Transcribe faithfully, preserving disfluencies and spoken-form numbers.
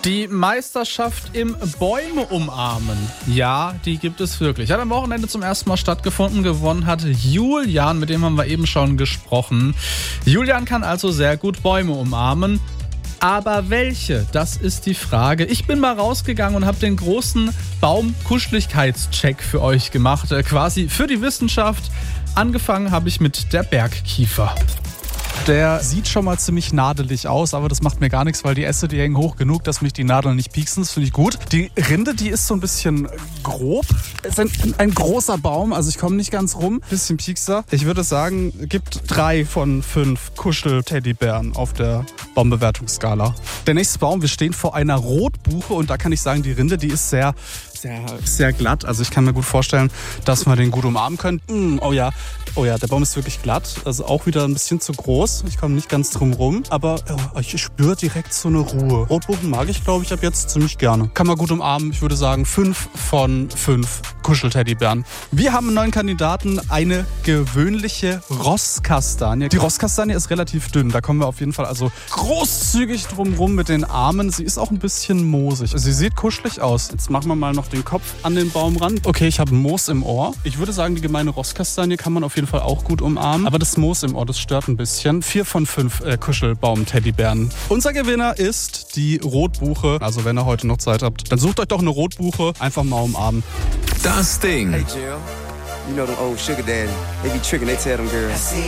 Die Meisterschaft im Bäume umarmen. Ja, die gibt es wirklich. Hat am Wochenende zum ersten Mal stattgefunden. Gewonnen hat Julian, mit dem haben wir eben schon gesprochen. Julian kann also sehr gut Bäume umarmen. Aber welche? Das ist die Frage. Ich bin mal rausgegangen und habe den großen Baumkuscheligkeitscheck für euch gemacht. Äh, quasi für die Wissenschaft. Angefangen habe ich mit der Bergkiefer. Der sieht schon mal ziemlich nadelig aus, aber das macht mir gar nichts, weil die Äste, die hängen hoch genug, dass mich die Nadeln nicht pieksen. Das finde ich gut. Die Rinde, die ist so ein bisschen grob. Ist ein, ein großer Baum, also ich komme nicht ganz rum. Bisschen piekser. Ich würde sagen, gibt drei von fünf Kuschel-Teddybären auf der Baumbewertungsskala. Der nächste Baum, wir stehen vor einer Rotbuche und da kann ich sagen, die Rinde, die ist sehr... Sehr, sehr glatt. Also ich kann mir gut vorstellen, dass man den gut umarmen könnte. Mm, oh ja, oh ja, der Baum ist wirklich glatt. Also auch wieder ein bisschen zu groß. Ich komme nicht ganz drum rum. Aber oh, ich spüre direkt so eine Ruhe. Rotbuchen mag ich, glaube ich, ab jetzt ziemlich gerne. Kann man gut umarmen. Ich würde sagen, fünf von fünf Kuschelteddybären. Wir haben einen neuen Kandidaten, eine gewöhnliche Rosskastanie. Die Rosskastanie ist relativ dünn. Da kommen wir auf jeden Fall also großzügig drum rum mit den Armen. Sie ist auch ein bisschen moosig. Sie sieht kuschelig aus. Jetzt machen wir mal noch den Kopf an den Baum ran. Okay, ich habe Moos im Ohr. Ich würde sagen, die gemeine Rosskastanie kann man auf jeden Fall auch gut umarmen. Aber das Moos im Ohr, das stört ein bisschen. Vier von fünf äh, Kuschelbaum-Teddybären. Unser Gewinner ist die Rotbuche. Also wenn ihr heute noch Zeit habt, dann sucht euch doch eine Rotbuche. Einfach mal umarmen. Das Ding. Hey Jill, you know them old sugar daddy. They be tricking, they tell them girls.